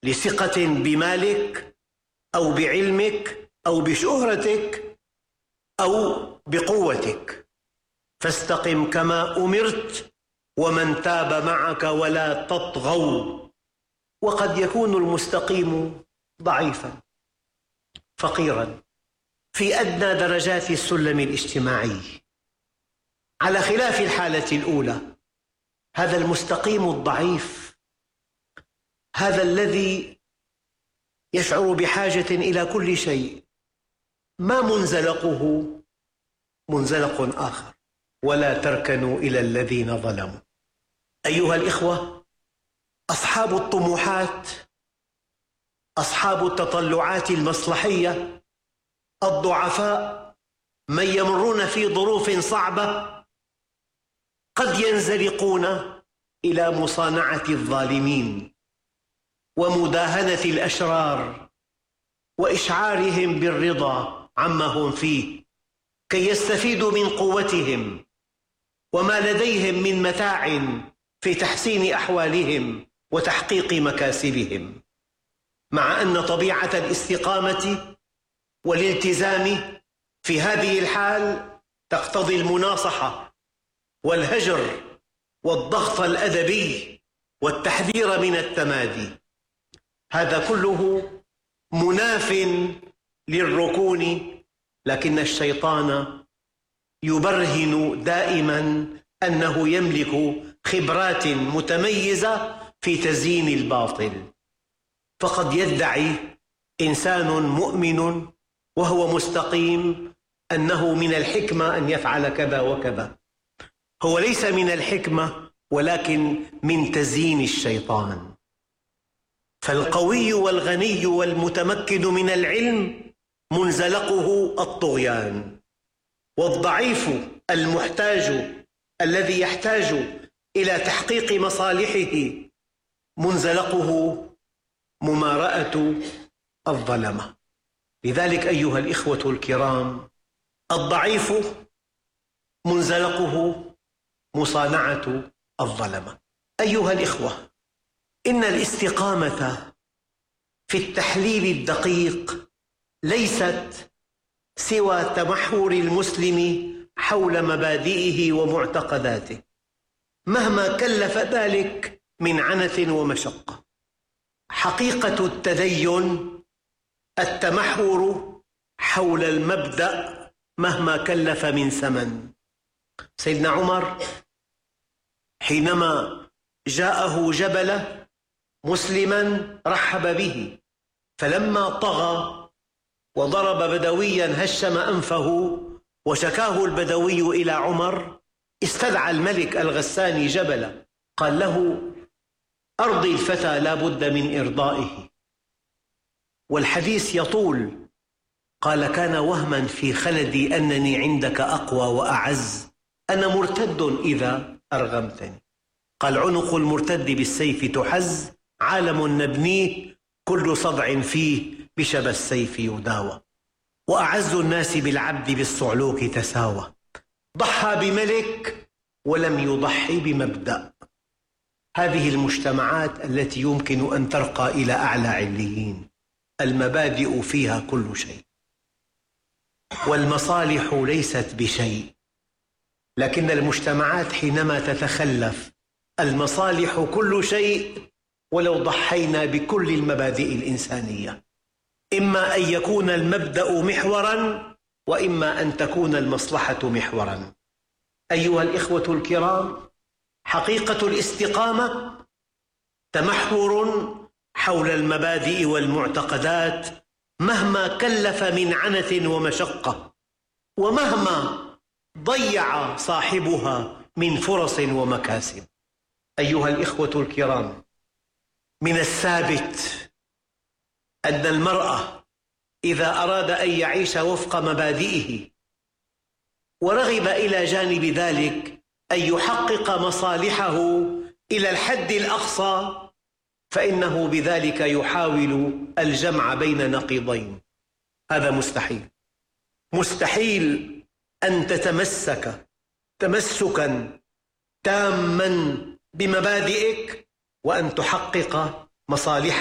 لثقة بمالك أو بعلمك أو بشهرتك أو بقوتك، فاستقم كما أمرت ومن تاب معك ولا تطغوا. وقد يكون المستقيم ضعيفا فقيرا في أدنى درجات السلم الاجتماعي، على خلاف الحالة الأولى. هذا المستقيم الضعيف، هذا الذي يشعر بحاجة إلى كل شيء، ما منزلقه منزلق آخر. ولا تركنوا إلى الذين ظلموا. أيها الإخوة، أصحاب الطموحات، أصحاب التطلعات المصلحية، الضعفاء، من يمرون في ظروف صعبة، قد ينزلقون إلى مصانعة الظالمين ومداهنة الأشرار وإشعارهم بالرضا عما هم فيه كي يستفيدوا من قوتهم وما لديهم من متاع في تحسين أحوالهم وتحقيق مكاسبهم، مع أن طبيعة الاستقامة والالتزام في هذه الحال تقتضي المناصحة والهجر والضغط الأدبي والتحذير من التمادي. هذا كله مناف للركون، لكن الشيطان يبرهن دائما أنه يملك خبرات متميزة في تزيين الباطل. فقد يدعي إنسان مؤمن وهو مستقيم أنه من الحكمة أن يفعل كذا وكذا. هو ليس من الحكمة، ولكن من تزيين الشيطان. فالقوي والغني والمتمكن من العلم منزلقه الطغيان، والضعيف المحتاج الذي يحتاج إلى تحقيق مصالحه منزلقه ممارأة الظلمة. لذلك أيها الإخوة الكرام، الضعيف منزلقه مصانعة الظلمة. أيها الإخوة، إن الاستقامة في التحليل الدقيق ليست سوى تمحور المسلم حول مبادئه ومعتقداته، مهما كلف ذلك من عنة ومشقة. حقيقة التدين التمحور حول المبدأ مهما كلف من ثمن. سيدنا عمر حينما جاءه جبلة مسلما رحب به، فلما طغى وضرب بدويا هشم أنفه وشكاه البدوي إلى عمر، استدعى الملك الغساني جبلة، قال له: أرضي الفتى لا بد من إرضائه. والحديث يطول. قال: كان وهما في خلدي أنني عندك أقوى وأعز، أنا مرتد إذا أرغمتني. قال: عنق المرتد بالسيف تحز، عالم نبنيه كل صدع فيه بشبى السيف يداوى. وأعز الناس بالعبد بالصعلوك تساوى، ضحى بملك ولم يضحي بمبدأ. هذه المجتمعات التي يمكن أن ترقى إلى أعلى عليين، المبادئ فيها كل شيء، والمصالح ليست بشيء. لكن المجتمعات حينما تتخلف، المصالح كل شيء ولو ضحينا بكل المبادئ الإنسانية. إما أن يكون المبدأ محوراً، وإما أن تكون المصلحة محوراً. أيها الإخوة الكرام، حقيقة الاستقامة تمحور حول المبادئ والمعتقدات مهما كلف من عنة ومشقة، ومهما ضيع صاحبها من فرص ومكاسب. أيها الإخوة الكرام، من الثابت أن المرأة إذا أراد أن يعيش وفق مبادئه ورغب إلى جانب ذلك أن يحقق مصالحه إلى الحد الأقصى، فإنه بذلك يحاول الجمع بين نقيضين. هذا مستحيل. مستحيل أن تتمسك تمسكا تاما بمبادئك وأن تحقق مصالحك